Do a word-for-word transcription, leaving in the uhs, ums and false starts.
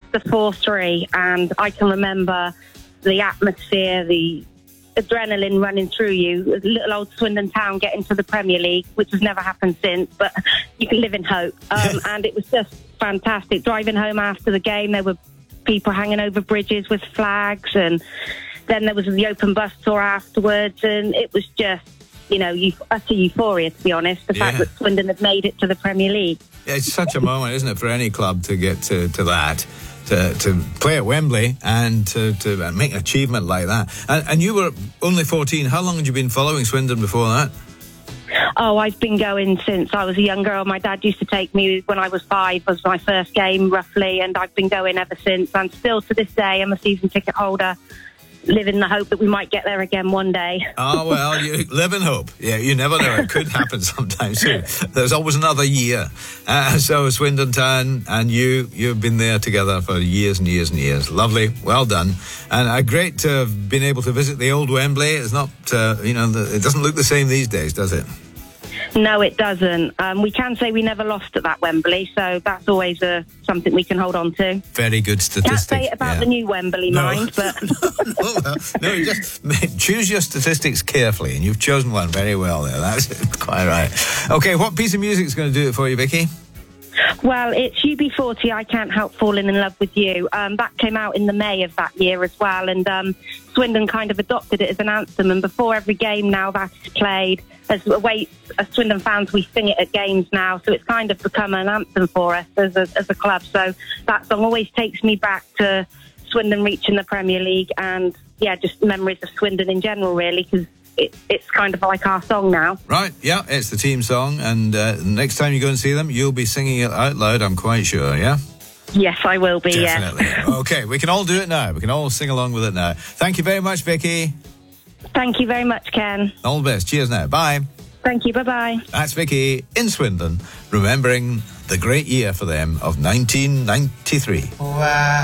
the four three, and I can remember the atmosphere, the adrenaline running through you. Little old Swindon Town getting to the Premier League, which has never happened since, but you can live in hope. Um, and it was just fantastic. Driving home after the game, there were people hanging over bridges with flags, and then there was the open bus tour afterwards, and it was just, you know, utter euphoria, to be honest, the yeah. fact that Swindon had made it to the Premier League. Yeah, it's such a moment, isn't it, for any club to get to, to that, to, to play at Wembley and to, to make an achievement like that. And, and you were only fourteen. How long had you been following Swindon before that? Oh, I've been going since I was a young girl. My dad used to take me when I was five. It was my first game, roughly, and I've been going ever since. And still to this day, I'm a season ticket holder, live in the hope that we might get there again one day. Oh, well, you live in hope. Yeah, you never know. It could happen sometime soon. There's always another year. Uh, so Swindon Town and you, you've been there together for years and years and years. Lovely. Well done. And uh, great to have been able to visit the old Wembley. It's not, uh, you know, the, it doesn't look the same these days, does it? No, it doesn't. Um, we can say we never lost at that Wembley, so that's always uh, something we can hold on to. Very good statistic. Can't say it about yeah. the new Wembley, no. mind, but... no, no, no, you just choose your statistics carefully, and you've chosen one very well there. That's quite right. Okay, what piece of music is going to do it for you, Vicky? Well, it's U B forty, I Can't Help Falling in Love with You. Um, that came out in the May of that year as well, and um, Swindon kind of adopted it as an anthem, and before every game now that is played, as a way, as Swindon fans, we sing it at games now, so it's kind of become an anthem for us as a, as a club. So that song always takes me back to Swindon reaching the Premier League, and, yeah, just memories of Swindon in general, really, because It, it's kind of like our song now. Right, yeah, it's the team song, and uh, next time you go and see them, you'll be singing it out loud, I'm quite sure, yeah? Yes, I will be, Definitely. yeah. Okay, we can all do it now. We can all sing along with it now. Thank you very much, Vicky. Thank you very much, Ken. All the best. Cheers now. Bye. Thank you, bye-bye. That's Vicky in Swindon, remembering the great year for them of nineteen ninety-three. Wow.